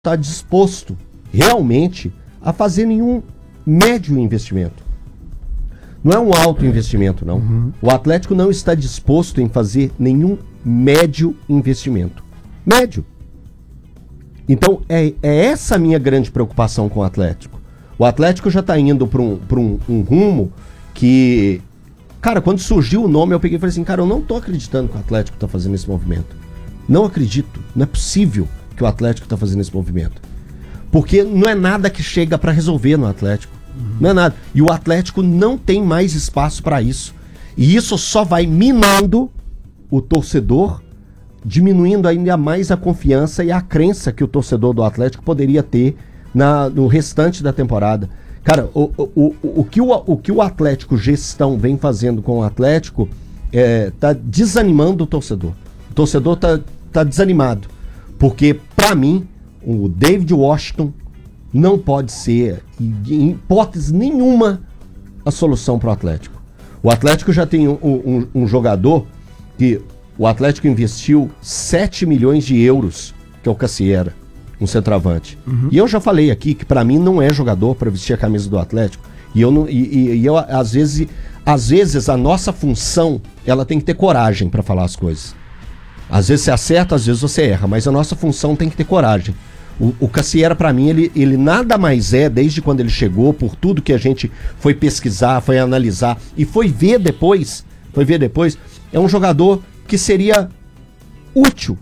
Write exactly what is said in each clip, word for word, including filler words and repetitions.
está disposto realmente a fazer nenhum médio investimento. Não é um alto investimento, não. Uhum. O Atlético não está disposto em fazer nenhum médio investimento. Médio. Então, é, é essa a minha grande preocupação com o Atlético. O Atlético já está indo para um, pra um, um rumo que... Cara, quando surgiu o nome, eu peguei e falei assim, cara, eu não estou acreditando que o Atlético está fazendo esse movimento. Não acredito. Não é possível que o Atlético está fazendo esse movimento. Porque não é nada que chega para resolver no Atlético. Uhum. Não é nada. E o Atlético não tem mais espaço para isso. E isso só vai minando o torcedor, diminuindo ainda mais a confiança e a crença que o torcedor do Atlético poderia ter na, no restante da temporada. Cara, o, o, o, o, que o, o que o Atlético Gestão vem fazendo com o Atlético é, tá desanimando o torcedor. O torcedor tá, tá desanimado. Porque, para mim, o David Washington não pode ser, em hipótese nenhuma, a solução para o Atlético. O Atlético já tem um, um, um jogador que o Atlético investiu sete milhões de euros, que é o Cassiera, um centroavante. Uhum. E eu já falei aqui que, para mim, não é jogador para vestir a camisa do Atlético. E eu, não, e, e, e eu às, vezes, às vezes, a nossa função, ela tem que ter coragem para falar as coisas. Às vezes você acerta, às vezes você erra, mas a nossa função tem que ter coragem. O, o Cassiera, para mim, ele, ele nada mais é, desde quando ele chegou, por tudo que a gente foi pesquisar, foi analisar e foi ver depois, foi ver depois, é um jogador que seria útil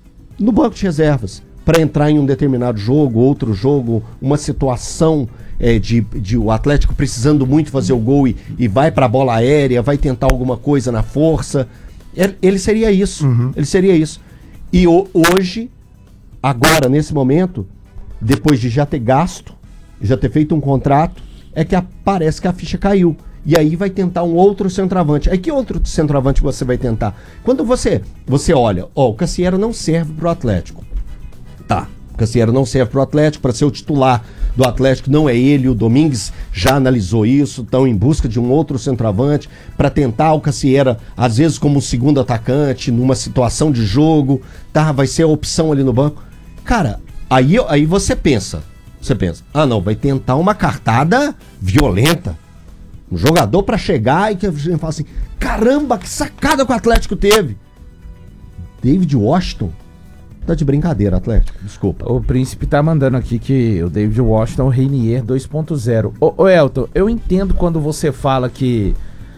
no banco de reservas para entrar em um determinado jogo, outro jogo, uma situação é, de, de o Atlético precisando muito fazer o gol e, e vai para a bola aérea, vai tentar alguma coisa na força. Ele seria isso, uhum. ele seria isso. E o, hoje, agora, nesse momento, depois de já ter gasto, já ter feito um contrato, é que parece que a ficha caiu. E aí vai tentar um outro centroavante. Aí que outro centroavante você vai tentar? Quando você, você olha, ó, o Cassiera não serve pro Atlético. Tá, o Cassiera não serve pro Atlético, para ser o titular do Atlético não é ele, o Domingues já analisou isso, estão em busca de um outro centroavante para tentar o Cassiera, às vezes como segundo atacante, numa situação de jogo, tá, vai ser a opção ali no banco. Cara, aí, aí você pensa, você pensa, ah não, vai tentar uma cartada violenta, um jogador para chegar e que a gente fala assim, caramba, que sacada que o Atlético teve. David Washington? Tá de brincadeira, Atlético, desculpa. O Príncipe tá mandando aqui que o David Washington é o Reinier dois ponto zero. Ô, ô Elton, eu entendo quando você fala que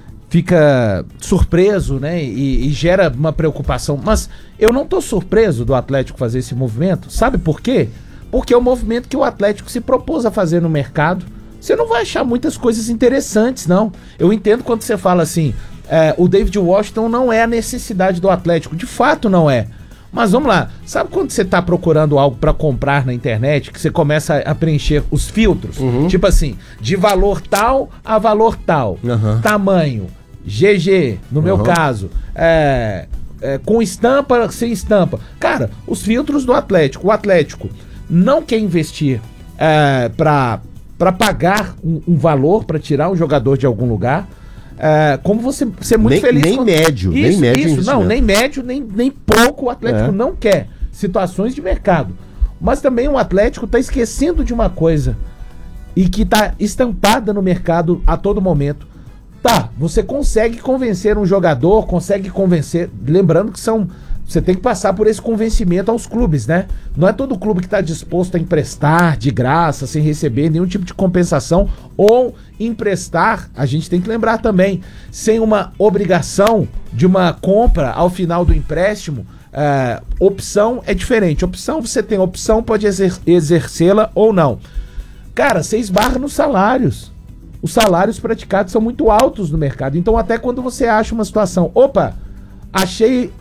fica surpreso, né, e, e gera uma preocupação, mas eu não tô surpreso do Atlético fazer esse movimento, sabe por quê? Porque é o movimento que o Atlético se propôs a fazer no mercado. Você não vai achar muitas coisas interessantes, não. Eu entendo quando você fala assim, é, o David Washington não é a necessidade do Atlético, de fato não é. Mas vamos lá, sabe quando você tá procurando algo para comprar na internet, que você começa a preencher os filtros? Uhum. Tipo assim, de valor tal a valor tal, uhum. Tamanho, G G, no uhum. meu caso, é, é, com estampa, sem estampa. Cara, os filtros do Atlético, o Atlético não quer investir é, para para pagar um, um valor, para tirar um jogador de algum lugar. É, como você ser muito nem, feliz... Nem com... médio, isso, nem médio isso, não, nem médio, nem, nem pouco o Atlético é. não quer. Situações de mercado. Mas também o Atlético está esquecendo de uma coisa e que está estampada no mercado a todo momento. Tá, você consegue convencer um jogador, consegue convencer... Lembrando que são... Você tem que passar por esse convencimento aos clubes, né? Não é todo clube que está disposto a emprestar de graça, sem receber nenhum tipo de compensação, ou emprestar, a gente tem que lembrar também, sem uma obrigação de uma compra ao final do empréstimo. É, opção é diferente. Opção, você tem opção, pode exer- exercê-la ou não. Cara, você esbarra nos salários. Os salários praticados são muito altos no mercado. Então, até quando você acha uma situação, opa, achei...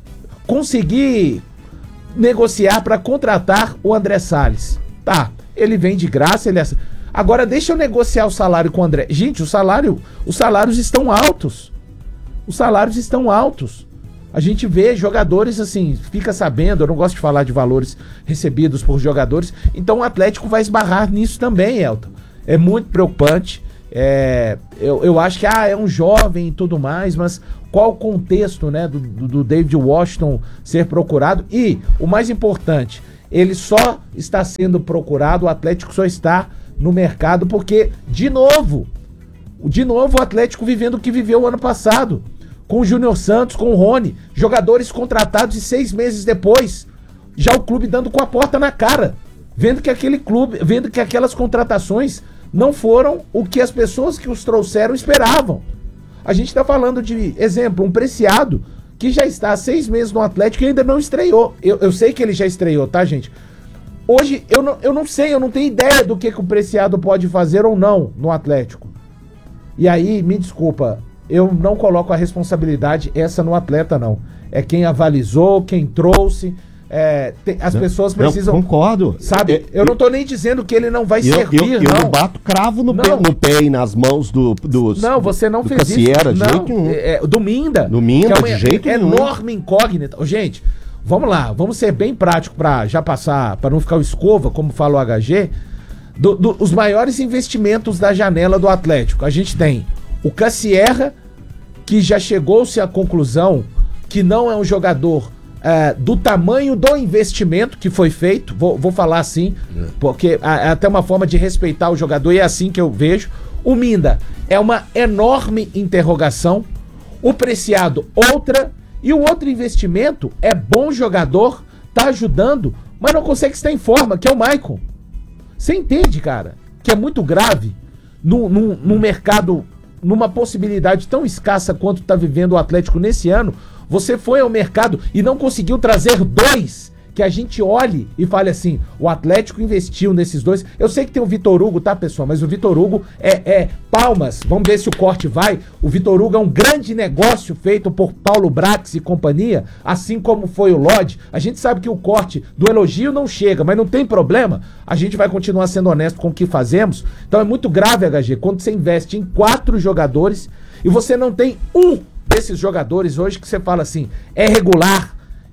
Consegui negociar para contratar o André Salles. Tá, ele vem de graça, ele é... Agora deixa eu negociar o salário com o André. Gente, o salário, os salários estão altos. Os salários estão altos. A gente vê jogadores assim, fica sabendo, eu não gosto de falar de valores recebidos por jogadores, então o Atlético vai esbarrar nisso também, Elton. É muito preocupante. É, eu, eu acho que ah, é um jovem e tudo mais, mas qual o contexto, né, do, do David Washington ser procurado? E, o mais importante, ele só está sendo procurado, o Atlético só está no mercado porque, de novo, de novo o Atlético vivendo o que viveu o ano passado, com o Júnior Santos, com o Rony, jogadores contratados e seis meses depois, já o clube dando com a porta na cara, vendo que aquele clube, vendo que aquelas contratações não foram o que as pessoas que os trouxeram esperavam. A gente está falando de, exemplo, um Preciado, que já está há seis meses no Atlético e ainda não estreou. Eu, eu sei que ele já estreou, tá, gente? Hoje, eu não, eu não sei, eu não tenho ideia do que, que o Preciado pode fazer ou não no Atlético. E aí, me desculpa, eu não coloco a responsabilidade essa no atleta, não. É quem avalizou, quem trouxe. É, tem, as não, pessoas precisam... Eu concordo. Sabe, eu, eu não tô nem dizendo que ele não vai eu, servir, eu, eu, não. Eu não bato cravo no, pé, no pé e nas mãos do... dos, não, você não do fez Cassiera, isso. De não, jeito é, do Minda. Do Minda, é uma, de jeito é nenhum. Enorme incógnita. Gente, vamos lá, vamos ser bem prático pra já passar, pra não ficar o escova, como fala o H G. Do, do, os maiores investimentos da janela do Atlético. A gente tem o Cassiera, que já chegou-se à conclusão que não é um jogador é, do tamanho do investimento que foi feito, vou, vou falar assim, é. porque é até uma forma de respeitar o jogador e é assim que eu vejo. O Minda é uma enorme interrogação, o Preciado outra, e o outro investimento é bom jogador, tá ajudando, mas não consegue estar em forma, que é o Maicon. Você entende, cara, que é muito grave no, no, no mercado, numa possibilidade tão escassa quanto está vivendo o Atlético nesse ano. Você foi ao mercado e não conseguiu trazer dois que a gente olhe e fale assim, o Atlético investiu nesses dois. Eu sei que tem o Vitor Hugo, tá, pessoal? Mas o Vitor Hugo é, é palmas. Vamos ver se o corte vai. O Vitor Hugo é um grande negócio feito por Paulo Brax e companhia, assim como foi o Lodge. A gente sabe que o corte do elogio não chega, mas não tem problema. A gente vai continuar sendo honesto com o que fazemos. Então é muito grave, H G, quando você investe em quatro jogadores e você não tem um desses jogadores hoje que você fala assim, é regular.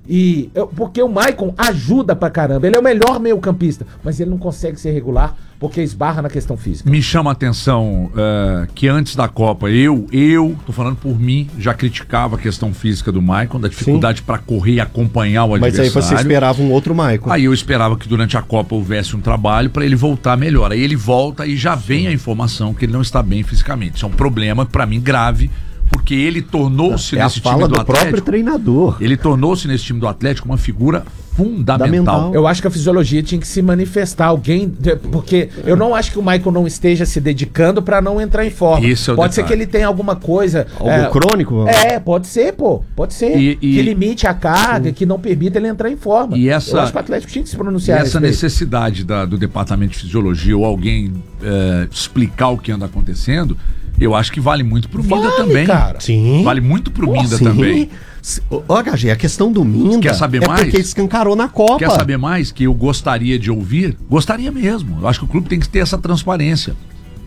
E eu, porque o Maicon ajuda pra caramba, ele é o melhor meio-campista, mas ele não consegue ser regular porque esbarra na questão física. Me chama a atenção uh, que antes da Copa, eu, eu, tô falando por mim, já criticava a questão física do Maicon, da dificuldade para correr e acompanhar o adversário. Mas aí você esperava um outro Maicon. Aí eu esperava que durante a Copa houvesse um trabalho para ele voltar melhor. Aí ele volta e já vem Sim. a informação que ele não está bem fisicamente. Isso é um problema para mim grave. Porque ele tornou-se é nesse a fala time do, do Atlético. próprio treinador. Ele tornou-se nesse time do Atlético uma figura fundamental. fundamental. Eu acho que a fisiologia tinha que se manifestar. Alguém. Porque eu não acho que o Michael não esteja se dedicando para não entrar em forma. Esse é o pode detalhe. ser que ele tenha alguma coisa. Algo é, crônico? É, pode ser, pô. Pode ser. E, e, que limite a carga, que não permita ele entrar em forma. E essa, eu acho que o Atlético tinha que se pronunciar. E essa necessidade da, do departamento de fisiologia ou alguém é, explicar o que anda acontecendo. Eu acho que vale muito pro Minda vale, também. Cara. Sim. Vale muito pro Pô, Minda sim. também. Ó, H G, a questão do Minda Quer saber é mais? porque ele escancarou na Copa. Quer saber mais? Que eu gostaria de ouvir? Gostaria mesmo. Eu acho que o clube tem que ter essa transparência.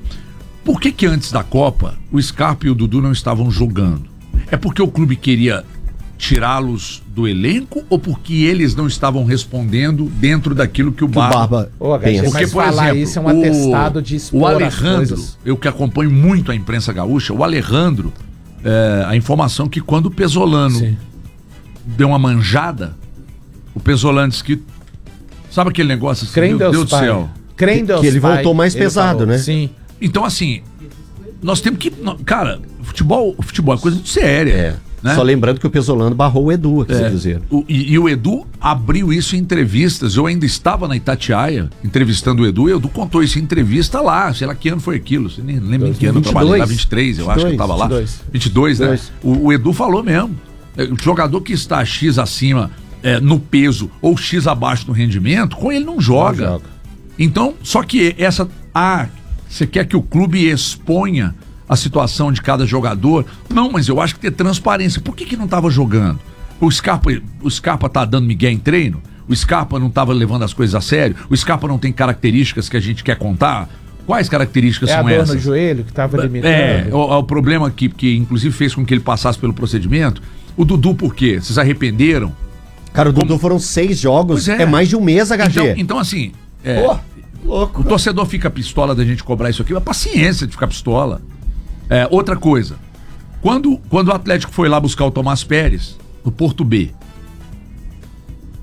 Por que que antes da Copa o Scarpa e o Dudu não estavam jogando? É porque o clube queria tirá-los do elenco ou porque eles não estavam respondendo dentro daquilo que o Barba, que o Barba Ô, H G, pensa? porque, por exemplo, isso é um atestado de o Alejandro, eu que acompanho muito a imprensa gaúcha, o Alejandro, é, a informação que quando o Pesolano Sim. deu uma manjada, o Pesolano disse que, sabe aquele negócio assim, Crê meu Deus, Deus do pai. céu. Que, que ele pai, voltou mais ele pesado, falou. né? Sim. Então assim, nós temos que, cara, futebol, futebol é coisa muito séria. É. Né? Só lembrando que o Pesolano barrou o Edu, quer é, dizer. O, e, e o Edu abriu isso em entrevistas. Eu ainda estava na Itatiaia entrevistando o Edu, e o Edu contou isso em entrevista lá. Sei lá que ano foi aquilo. Você nem lembra em que ano eu trabalhei lá, vinte e três, eu vinte e dois, acho que eu estava lá. vinte e dois. vinte e dois, né? O, o Edu falou mesmo. O jogador que está X acima é, no peso ou X abaixo no rendimento, com ele não joga. Não joga. Então, só que essa. Ah, você quer que o clube exponha a situação de cada jogador? Não, mas eu acho que ter transparência. Por que que não estava jogando? O Scarpa, o Scarpa tá dando migué em treino? O Scarpa não estava levando as coisas a sério? O Scarpa não tem características que a gente quer contar? Quais características é são a dor essas? no joelho que estava limitando? É, o, o problema que, que inclusive fez com que ele passasse pelo procedimento. O Dudu, por quê? Vocês arrependeram? Cara, o Dudu Como... foram seis jogos, é. é mais de um mês, H G. Então, então assim, é, Pô, louco. O torcedor fica pistola da gente cobrar isso aqui, mas paciência de ficar pistola. É, outra coisa, quando, quando o Atlético foi lá buscar o Tomás Pérez, no Porto B,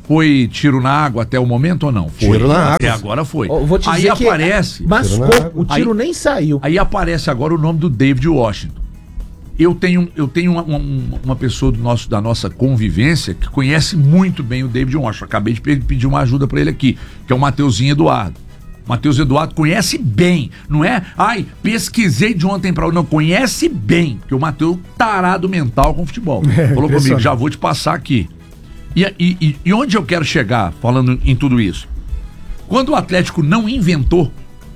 Foi tiro na água até o momento ou não? Foi. Tiro na água. Até agora foi. Eu vou te aí dizer que aparece. mascou, o tiro aí, nem saiu. Aí aparece agora o nome do David Washington. Eu tenho, eu tenho uma, uma, uma pessoa do nosso, da nossa convivência que conhece muito bem o David Washington. Acabei de pedir uma ajuda para ele aqui, que é o Mateuzinho Eduardo. Matheus Eduardo conhece bem, não é? Ai, pesquisei de ontem para hoje. Não, conhece bem, porque o Matheus tarado mental com futebol. É, falou comigo, já vou te passar aqui. E, e, e onde eu quero chegar falando em tudo isso? Quando o Atlético não inventou,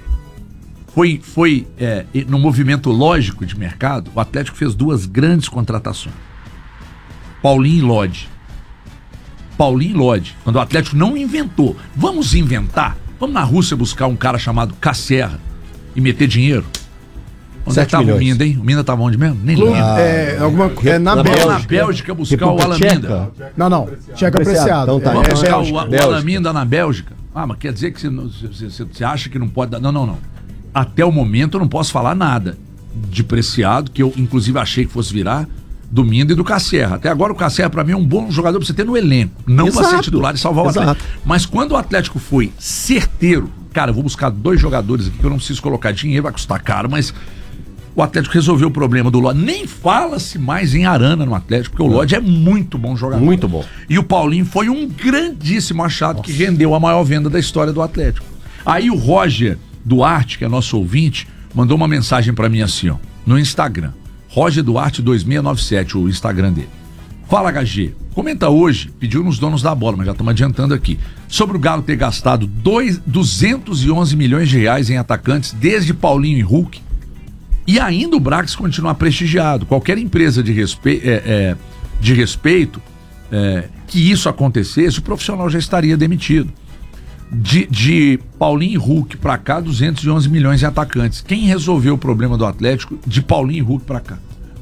foi, foi é, no movimento lógico de mercado, o Atlético fez duas grandes contratações. Paulinho e Lodge. Paulinho e Lodge. Quando o Atlético não inventou, vamos inventar? Vamos na Rússia buscar um cara chamado Casserra e meter dinheiro? Onde é que tava o Minda, hein? O Minda tava onde mesmo? Nem lembro. Ah, é, alguma, é na, na Bélgica. Na Bélgica buscar o Alaminda. Não, não. Tcheca apreciado. Então tá. Vamos é, buscar Bélgica. o, o Alaminda na Bélgica. Ah, mas quer dizer que você acha que não pode dar... Não, não, não. Até o momento eu não posso falar nada de Preciado, que eu inclusive achei que fosse virar, do Minda e do Casserra. Até agora o Casserra pra mim é um bom jogador pra você ter no elenco. Não pra ser titular e salvar o Exato. Atlético. Mas quando o Atlético foi certeiro, cara, eu vou buscar dois jogadores aqui que eu não preciso colocar dinheiro, vai custar caro, mas o Atlético resolveu o problema do Lodge. Nem fala-se mais em Arana no Atlético, porque o Lodge é muito bom jogador. Muito bom. E o Paulinho foi um grandíssimo achado. Nossa. Que rendeu a maior venda da história do Atlético. Aí o Roger Duarte, que é nosso ouvinte, mandou uma mensagem pra mim assim, ó, no Instagram. Roger Duarte dois seis nove sete, o Instagram dele. Fala, H G. Comenta hoje, pediu nos donos da bola, mas já estamos adiantando aqui, sobre o Galo ter gastado dois, duzentos e onze milhões de reais em atacantes desde Paulinho e Hulk, e ainda o Brax continuar prestigiado. Qualquer empresa de, respe... é, é, de respeito é, que isso acontecesse, o profissional já estaria demitido. De, de Paulinho e Hulk pra cá, duzentos e onze milhões em atacantes. Quem resolveu o problema do Atlético de Paulinho e Hulk pra cá?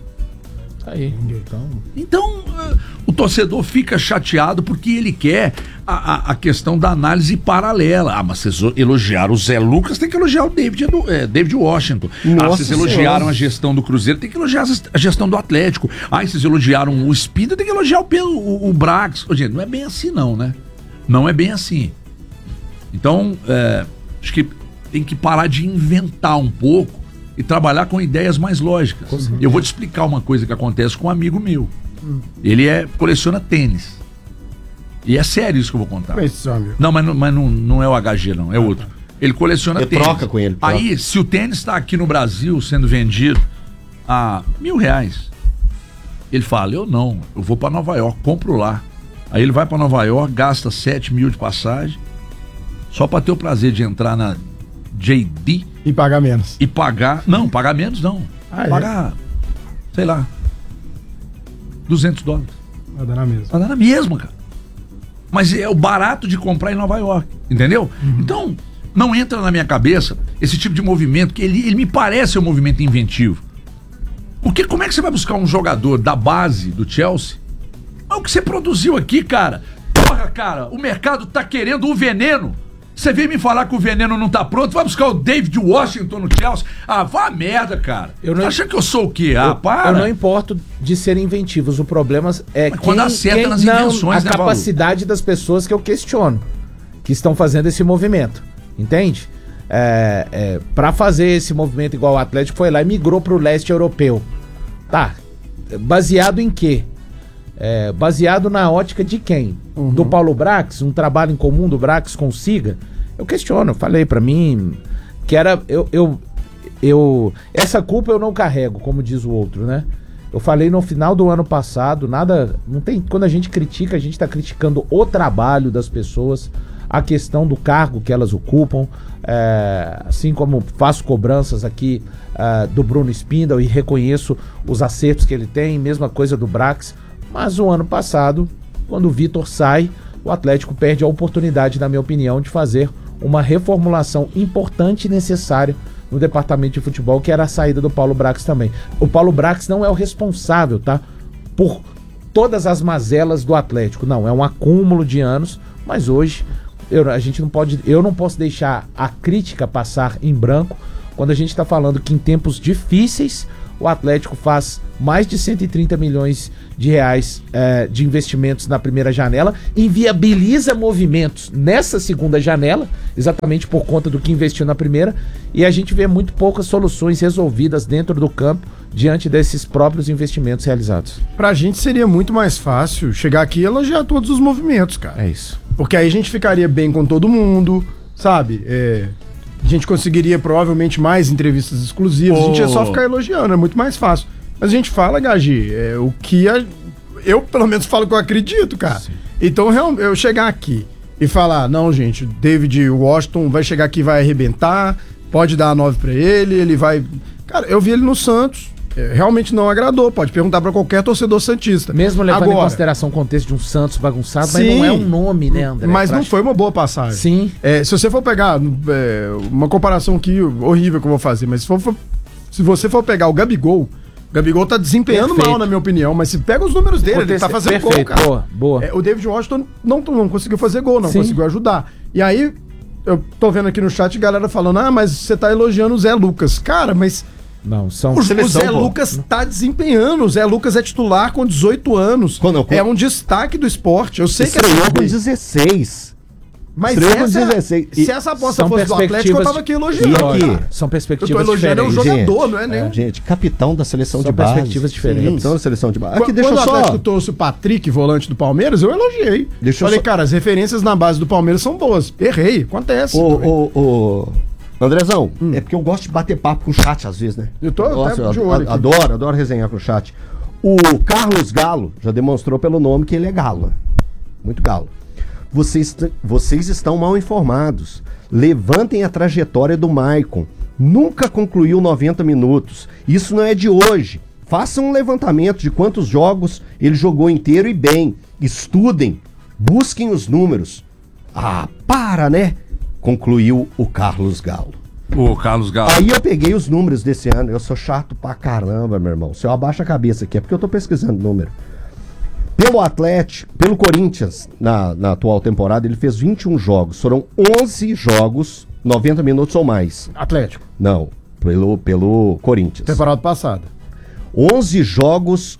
Aí, então... Então, uh, o torcedor fica chateado porque ele quer a, a, a questão da análise paralela. Ah, mas vocês elogiaram o Zé Lucas, tem que elogiar o David, é, David Washington. Nossa, ah, vocês elogiaram senhora. a gestão do Cruzeiro, tem que elogiar a gestão do Atlético. Ah, vocês elogiaram o Spinda, tem que elogiar o, o, o Brax. Ô, gente, não é bem assim não, né? Não é bem assim. Então, é, acho que tem que parar de inventar um pouco e trabalhar com ideias mais lógicas. Eu vou te explicar uma coisa que acontece com um amigo meu. Hum. Ele é, coleciona tênis. E é sério isso que eu vou contar. Isso, amigo. Não, mas, não, mas não, não é o H G, não, é outro. Ele coleciona Eu tênis. troca com ele. Troca. Aí, se o tênis está aqui no Brasil sendo vendido a mil reais, ele fala, eu não, eu vou para Nova York, compro lá. Aí ele vai para Nova York, gasta sete mil de passagem, só para ter o prazer de entrar na J D e pagar menos. E pagar, não, pagar menos não. Ah, pagar, é? sei lá, duzentos dólares. Vai dar na mesma. Vai dar na mesma, cara. Mas é o barato de comprar em Nova York, entendeu? Uhum. Então, não entra na minha cabeça esse tipo de movimento, que ele, ele me parece um movimento inventivo. Porque como é que você vai buscar um jogador da base do Chelsea? É o que você produziu aqui, cara. Porra, cara, o mercado tá querendo o veneno. Você vem me falar que o veneno não tá pronto, vai buscar o David Washington no Chelsea. Ah, vá a merda, cara. Eu não... Acha que eu sou o quê? Ah, eu, para. Eu não importo de serem inventivos. O problema é Mas quando acerta nas não, invenções, a né, capacidade Balu? Das pessoas que eu questiono, que estão fazendo esse movimento. Entende? É, é, para fazer esse movimento igual o Atlético foi lá e migrou pro leste europeu. Tá. Baseado em quê? É, baseado na ótica de quem? Uhum. Do Paulo Brax? Um trabalho em comum do Brax com o Siga? Eu questiono, eu falei pra mim que era, eu, eu, eu, essa culpa eu não carrego, como diz o outro, né? Eu falei no final do ano passado, nada, não tem, quando a gente critica, a gente tá criticando o trabalho das pessoas, a questão do cargo que elas ocupam, é, assim como faço cobranças aqui é, do Bruno Spindel e reconheço os acertos que ele tem, mesma coisa do Brax, mas o ano passado, quando o Vitor sai, o Atlético perde a oportunidade, na minha opinião, de fazer uma reformulação importante e necessária no departamento de futebol, que era a saída do Paulo Brax também. O Paulo Brax não é o responsável, tá? Por todas as mazelas do Atlético. Não, é um acúmulo de anos, mas hoje eu, a gente não pode, eu não posso deixar a crítica passar em branco quando a gente está falando que em tempos difíceis o Atlético faz mais de cento e trinta milhões de reais é, de investimentos na primeira janela, inviabiliza movimentos nessa segunda janela, exatamente por conta do que investiu na primeira, e a gente vê muito poucas soluções resolvidas dentro do campo diante desses próprios investimentos realizados. Pra gente seria muito mais fácil chegar aqui e elogiar todos os movimentos, cara. É isso. Porque aí a gente ficaria bem com todo mundo, sabe? É, a gente conseguiria provavelmente mais entrevistas exclusivas. Oh. A gente ia só ficar elogiando, é muito mais fácil. Mas a gente fala, Gaji, é, o que a, eu pelo menos falo que eu acredito, cara. Sim. Então eu, eu chegar aqui e falar, não, gente, David Washington vai chegar aqui e vai arrebentar, pode dar a nove pra ele, ele vai... Cara, eu vi ele no Santos, realmente não agradou, pode perguntar pra qualquer torcedor santista. Mesmo levando Agora, em consideração o contexto de um Santos bagunçado, sim, mas não é um nome, né, André? Mas não acho... foi uma boa passagem. Sim. É, se você for pegar é, uma comparação aqui horrível que eu vou fazer, mas se, for, for, se você for pegar o Gabigol, o Gabigol tá desempenhando Perfeito. mal, na minha opinião, mas se pega os números dele, ele tá fazendo Perfeito. gol, cara. Boa, boa. É, o David Washington não, não conseguiu fazer gol, não Sim. conseguiu ajudar. E aí, eu tô vendo aqui no chat galera falando, ah, mas você tá elogiando o Zé Lucas. Cara, mas... Não, são... O, seleção, o Zé pô. Lucas tá desempenhando. O Zé Lucas é titular com dezoito anos. Quando- quando- É um destaque do esporte. Eu sei que Estreou é com dezesseis. mas estreou com essa, dezesseis. E- se essa aposta são fosse do Atlético, eu tava aqui elogiando. E aqui? cara. São Eu tô perspectivas elogiando é um diferentes. jogador, não é nem um- Gente, capitão da seleção São de base. perspectivas diferentes. Capitão da seleção de base. Qu- Aqui, deixa eu Quando o Atlético só... trouxe o Patrick, volante do Palmeiras, eu elogiei. Deixa eu Falei, só- cara, as referências na base do Palmeiras são boas. Errei, acontece. Ô, ô, ô, Andrezão, é porque eu gosto de bater papo com o chat às vezes, né? Eu tô até Nossa, de eu olho a- aqui. adoro, adoro resenhar com o chat. O Carlos Galo já demonstrou pelo nome que ele é galo, né? Muito galo. Vocês, t- vocês estão mal informados. Levantem a trajetória do Maicon. Nunca concluiu noventa minutos. Isso não é de hoje. Façam um levantamento de quantos jogos ele jogou inteiro e bem. Estudem. Busquem os números. Ah, para, né? Concluiu o Carlos Galo. O Carlos Galo. Aí eu peguei os números desse ano. Eu sou chato pra caramba, meu irmão. Se eu abaixo a cabeça aqui, é porque eu tô pesquisando número. Pelo Atlético, pelo Corinthians, na, na atual temporada, ele fez vinte e um jogos. Foram onze jogos, noventa minutos ou mais. Atlético, Não, pelo, pelo Corinthians. temporada passada. onze jogos,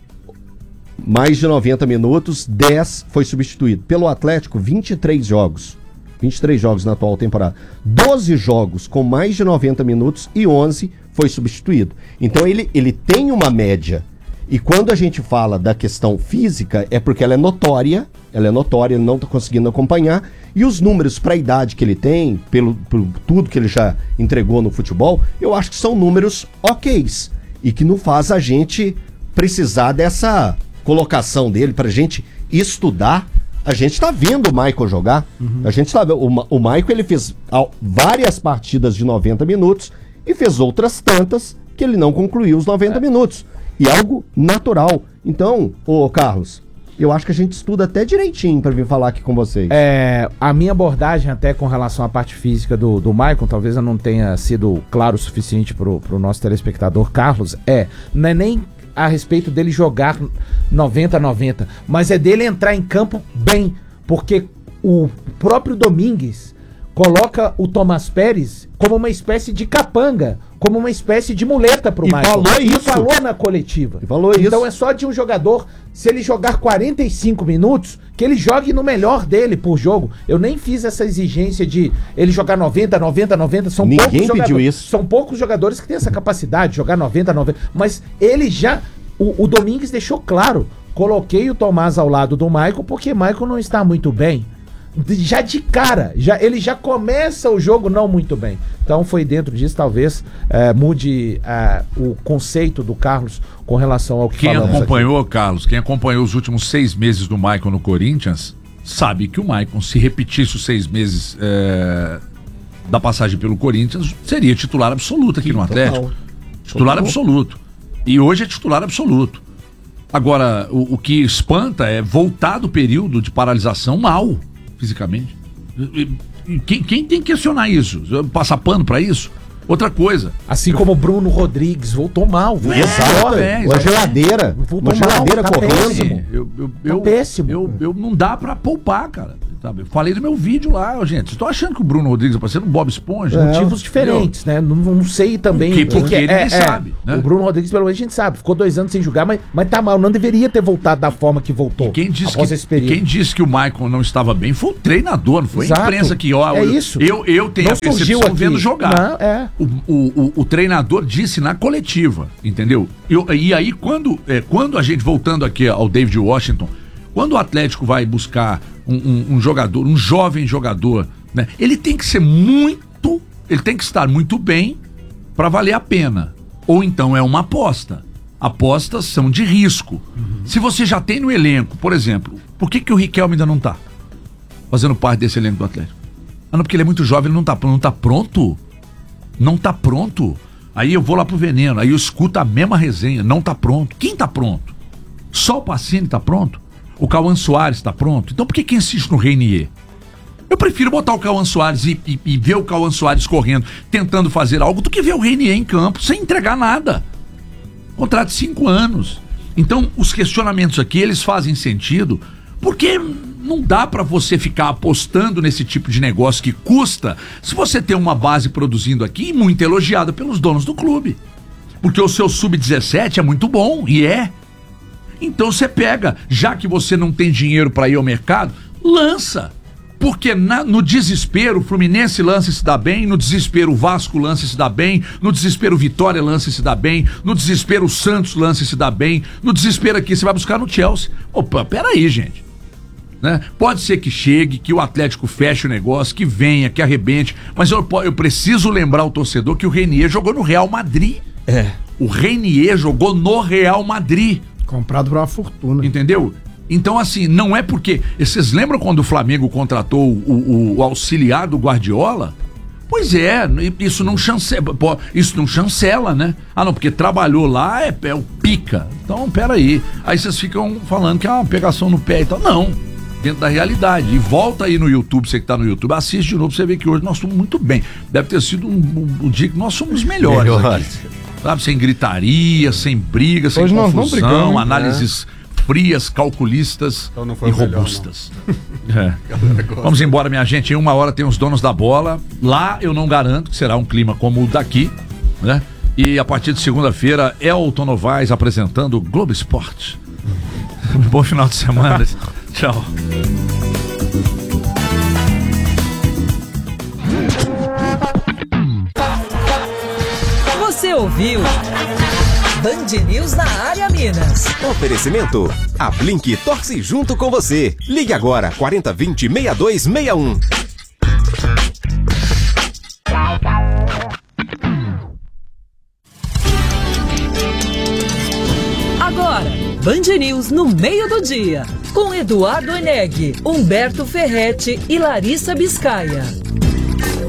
mais de noventa minutos, dez foi substituído. Pelo Atlético, vinte e três jogos. vinte e três jogos na atual temporada. doze jogos com mais de noventa minutos e onze foi substituído. Então ele, ele tem uma média. E quando a gente fala da questão física, é porque ela é notória, ela é notória, ele não está conseguindo acompanhar. E os números para a idade que ele tem, pelo, pelo tudo que ele já entregou no futebol, eu acho que são números ok's. E que não faz a gente precisar dessa colocação dele para a gente estudar. A gente está vendo o Maicon jogar. Uhum. A gente está vendo. O, Ma- o Maicon ele fez al- várias partidas de noventa minutos e fez outras tantas que ele não concluiu os noventa É. minutos. E algo natural. Então, ô Carlos, eu acho que a gente estuda até direitinho para vir falar aqui com vocês. É, a minha abordagem até com relação à parte física do, do Maicon, talvez eu não tenha sido claro o suficiente pro, pro nosso telespectador Carlos, é, não é nem a respeito dele jogar noventa a noventa, mas é dele entrar em campo bem, porque o próprio Domingues coloca o Tomás Pérez como uma espécie de capanga, como uma espécie de muleta pro E Maicon. falou E isso. falou na coletiva. E falou Então isso. é só de um jogador, se ele jogar quarenta e cinco minutos, que ele jogue no melhor dele por jogo. Eu nem fiz essa exigência de ele jogar noventa, noventa, noventa. São Ninguém poucos pediu jogadores, isso. São poucos jogadores que têm essa capacidade de jogar noventa, noventa. Mas ele já... O, o Domingues deixou claro. Coloquei o Tomás ao lado do Maicon porque Maicon não está muito bem. Já de cara, já, ele já começa o jogo não muito bem. Então foi dentro disso, talvez eh, mude eh, o conceito do Carlos com relação ao que Quem falamos acompanhou, Carlos, quem acompanhou os últimos seis meses do Maicon no Corinthians, sabe que o Maicon, se repetisse os seis meses é, da passagem pelo Corinthians, seria titular absoluto aqui no Atlético. Total. Titular Total. absoluto. E hoje é titular absoluto. Agora, o, o que espanta é voltar do período de paralisação mal, fisicamente. E- e Quem, quem tem que questionar isso? Passar pano pra isso? Outra coisa. Assim como o Bruno Rodrigues voltou mal. Voltou Exato. pior, é, Uma geladeira. Voltou Uma mal, geladeira tá correndo. péssimo. Eu, eu, Tá eu, péssimo. Eu, eu não dá pra poupar, cara. Sabe? Eu falei do meu vídeo lá, gente. Estou achando que o Bruno Rodrigues vai parecendo um Bob Esponja. É, motivos diferentes, né? Não, não sei também. Porque, porque ele é, sabe. É. Né? O Bruno Rodrigues, pelo menos, a gente sabe. Ficou dois anos sem jogar, mas, mas tá mal. Não deveria ter voltado da forma que voltou. E quem disse, após que, esse período. quem disse que o Maicon não estava bem foi o treinador, não foi Exato. a imprensa que, ó, é eu, isso. eu, eu tenho não a percepção aqui. vendo jogar. Não, é. o, o, o, o treinador disse na coletiva, entendeu? Eu, e aí, quando, é, quando a gente, voltando aqui ao David Washington, quando o Atlético vai buscar um, um, um jogador, um jovem jogador, né, ele tem que ser muito, ele tem que estar muito bem para valer a pena. Ou então é uma aposta. Apostas são de risco. Uhum. Se você já tem no elenco, por exemplo, por que, que o Riquelme ainda não tá fazendo parte desse elenco do Atlético? Ah, não, porque ele é muito jovem, ele não tá, não tá pronto. Não tá pronto. Aí eu vou lá pro Veneno, aí eu escuto a mesma resenha, não tá pronto. Quem tá pronto? Só o Pacini tá pronto? O Cauã Soares tá pronto? Então por que quem insiste no Reinier? Eu prefiro botar o Cauã Soares e, e, e ver o Cauã Soares correndo, tentando fazer algo, do que ver o Reinier em campo, sem entregar nada. Contrato de cinco anos. Então, os questionamentos aqui, eles fazem sentido, porque não dá pra você ficar apostando nesse tipo de negócio que custa, se você tem uma base produzindo aqui, muito elogiada pelos donos do clube. Porque o seu sub dezessete é muito bom, e é. Então você pega, já que você não tem dinheiro pra ir ao mercado, lança. Porque na, no desespero, o Fluminense lança e se dá bem, no desespero o Vasco lança e se dá bem, no desespero o Vitória lança e se dá bem, no desespero o Santos lança e se dá bem, no desespero aqui você vai buscar no Chelsea. Opa, peraí, gente. Né? Pode ser que chegue, que o Atlético feche o negócio, que venha, que arrebente, mas eu, eu preciso lembrar o torcedor que o Reinier jogou no Real Madrid. É. O Reinier jogou no Real Madrid. Comprado por uma fortuna. Entendeu? Então, assim, não é porque... Vocês lembram quando o Flamengo contratou o, o, o auxiliar do Guardiola? Pois é, isso não chancela, isso não chancela, né? Ah, não, porque trabalhou lá, é, é o pica. Então, peraí. Aí vocês ficam falando que é uma pegação no pé e tal. Não, dentro da realidade. E volta aí no YouTube, você que tá no YouTube, assiste de novo pra você ver que hoje nós estamos muito bem. Deve ter sido um, um, um dia que nós somos melhores, melhores. Aqui. Sabe, sem gritaria, sem briga, sem hoje confusão, brigando, análises... É. frias, calculistas então e robustas. É. Vamos embora, minha gente. Em uma hora tem os donos da bola. Lá eu não garanto que será um clima como o daqui, né? E a partir de segunda-feira, Elton Novaes apresentando o Globo Esporte. Bom final de semana. Tchau. Você ouviu Band News na área Minas. Oferecimento. A Blink torce junto com você. Ligue agora, quarenta, vinte, sessenta e dois sessenta e um. Agora, Band News no meio do dia. Com Eduardo Eneg, Humberto Ferretti e Larissa Biscaia.